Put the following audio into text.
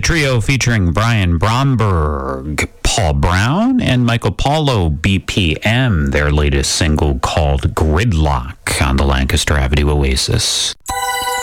trio featuring Brian Bromberg, Paul Brown, and Michael Paulo, BPM, their latest single called Gridlock on the Lancaster Avenue Oasis.